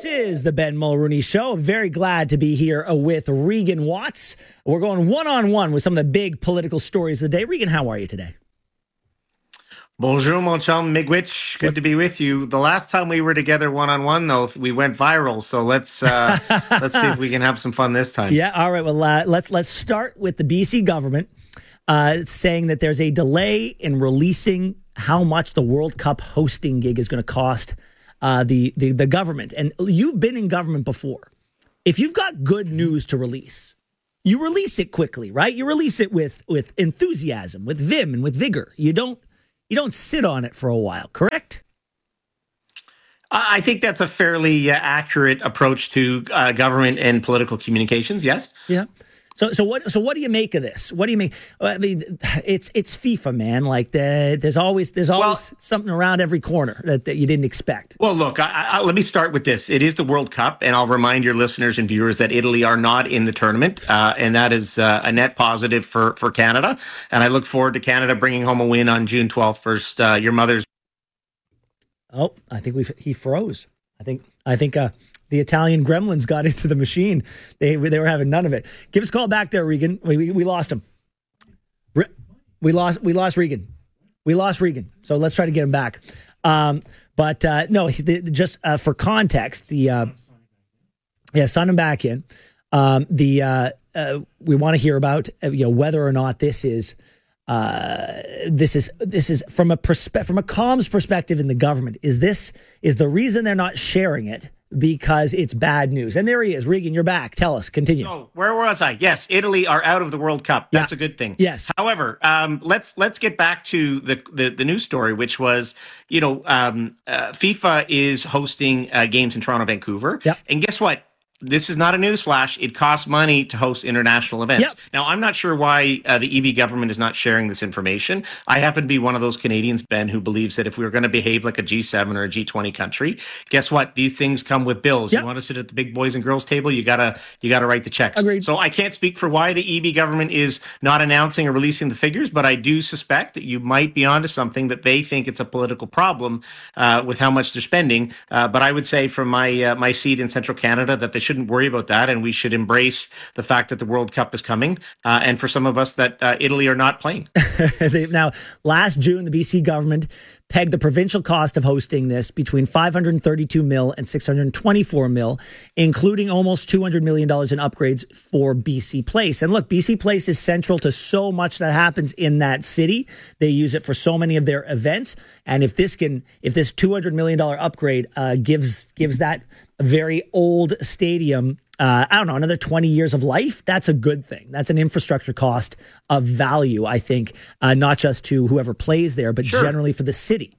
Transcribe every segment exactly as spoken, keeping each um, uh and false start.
This is the Ben Mulrooney Show. Very glad to be here with Regan Watts. We're going one-on-one with some of the big political stories of the day. Regan, how are you today? Bonjour, mon chum, Migwich. Good to be with you. The last time we were together one-on-one, though, we went viral. So let's uh, let's see if we can have some fun this time. Yeah, all right. Well, uh, let's let's start with the B C government uh, saying that there's a delay in releasing how much the World Cup hosting gig is going to cost uh, the, the the government. And you've been in government before. If you've got good news to release, you release it quickly, right? You release it with with enthusiasm, with vim, and with vigor. You don't. You don't sit on it for a while, correct? I think that's a fairly uh, accurate approach to uh, government and political communications. Yes. Yeah. So, so what? So, what do you make of this? What do you make? I mean, it's it's FIFA, man. Like the, there's always there's always well, something around every corner that, that you didn't expect. Well, look, I, I, let me start with this. It is the World Cup, and I'll remind your listeners and viewers that Italy are not in the tournament, uh, and that is uh, a net positive for for Canada. And I look forward to Canada bringing home a win on June twelfth versus uh, your mother's. Oh, I think we he froze. I think I think. Uh, The Italian gremlins got into the machine. They they were having none of it. Give us a call back there, Regan. We we, we lost him. We lost we lost Regan. We lost Regan. So let's try to get him back. Um, but uh, no, the, just uh, for context, the uh, yeah, sign him back in. Um, the uh, uh, we want to hear about uh, you know whether or not this is. Uh, this is this is from a perspe- from a comms perspective in the government. Is this is the reason they're not sharing it because it's bad news? And there he is, Regan. You're back. Tell us. Continue. Oh, where was I? Yes, Italy are out of the World Cup. That's yeah. a good thing. Yes. However, um, let's let's get back to the the, the news story, which was you know um, uh, FIFA is hosting uh, games in Toronto, Vancouver, yep. and guess what? This is not a news flash. It costs money to host international events. Yep. Now, I'm not sure why uh, the E B government is not sharing this information. I happen to be one of those Canadians, Ben, who believes that if we were going to behave like a G seven or a G twenty country, guess what? These things come with bills. Yep. You want to sit at the big boys and girls table, you gotta you gotta write the checks. Agreed. So I can't speak for why the E B government is not announcing or releasing the figures, but I do suspect that you might be onto something, that they think it's a political problem uh, with how much they're spending. Uh, but I would say from my uh, my seat in Central Canada that they shouldn't worry about that. And we should embrace the fact that the World Cup is coming. Uh, and for some of us that uh, Italy are not playing. Now, last June, the B C government pegged the provincial cost of hosting this between five hundred thirty-two mil and six hundred twenty-four mil, including almost two hundred million dollars in upgrades for B C Place. And look, B C Place is central to so much that happens in that city. They use it for so many of their events. And if this can, if this two hundred million dollars upgrade uh, gives gives that very old stadium, uh, I don't know, another twenty years of life, that's a good thing. That's an infrastructure cost of value, I think, uh, not just to whoever plays there, but sure. generally for the city.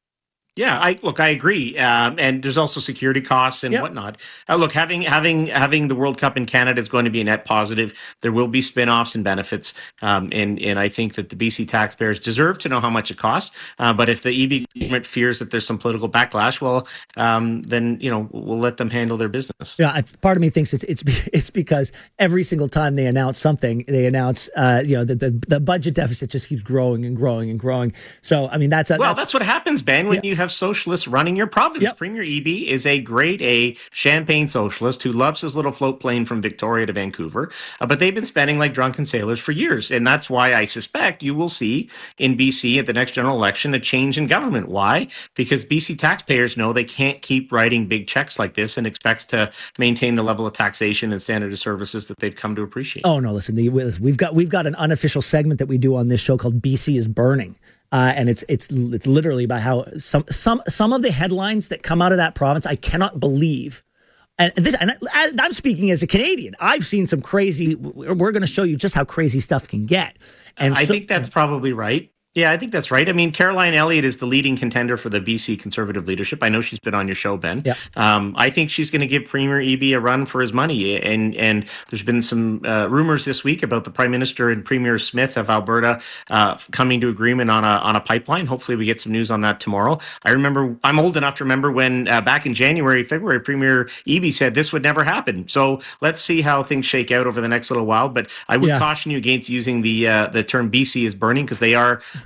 Yeah, I look, I agree, um, and there's also security costs and yep. whatnot. Uh, look, having having having the World Cup in Canada is going to be a net positive. There will be spin-offs and benefits, um, and and I think that the B C taxpayers deserve to know how much it costs. Uh, but if the E B government fears that there's some political backlash, well, um, then you know we'll let them handle their business. Yeah, part of me thinks it's it's it's because every single time they announce something, they announce uh, you know the, the the budget deficit just keeps growing and growing and growing. So I mean that's a, well, that's, that's what happens, Ben, when yeah. you have socialists running your province. Yep. Premier Eby is a grade A champagne socialist who loves his little float plane from Victoria to Vancouver, uh, but they've been spending like drunken sailors for years, and that's why I suspect you will see in B C at the next general election a change in government. Why? Because B C taxpayers know they can't keep writing big checks like this and expects to maintain the level of taxation and standard of services that they've come to appreciate. Oh no, listen, the, we've got we've got an unofficial segment that we do on this show called B C is Burning. Uh, and it's it's it's literally about how some some some of the headlines that come out of that province, I cannot believe. And this, and I, I'm speaking as a Canadian. I've seen some crazy. We're going to show you just how crazy stuff can get. And I so, think that's probably right. Yeah, I think that's right. I mean, Caroline Elliott is the leading contender for the B C Conservative leadership. I know she's been on your show, Ben. Yeah. Um, I think she's going to give Premier Eby a run for his money. And and there's been some uh, rumors this week about the Prime Minister and Premier Smith of Alberta uh, coming to agreement on a on a pipeline. Hopefully we get some news on that tomorrow. I remember, I'm old enough to remember when uh, back in January, February, Premier Eby said this would never happen. So let's see how things shake out over the next little while. But I would yeah. caution you against using the uh, the term B C is burning, because they are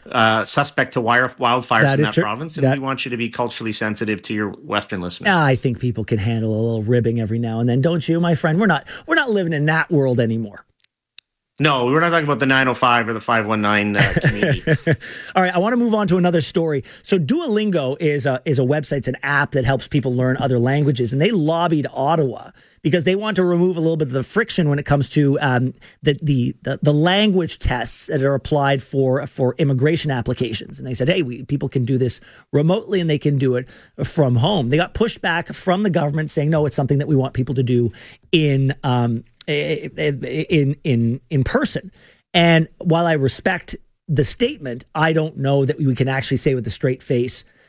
uh, suspect to wire, wildfires That in is that true. province, and That- we want you to be culturally sensitive to your Western listeners. I think people can handle a little ribbing every now and then, don't you, my friend? We're not we're not living in that world anymore. No, we're not talking about the nine oh five or the five one nine uh, community. All right, I want to move on to another story. So Duolingo is a is a website, it's an app that helps people learn other languages, and they lobbied Ottawa because they want to remove a little bit of the friction when it comes to um, the, the the the language tests that are applied for for immigration applications. And they said, hey, we, people can do this remotely and they can do it from home. They got pushback from the government saying, no, it's something that we want people to do in um, in in in person. And while I respect the statement, I don't know that we can actually say with a straight face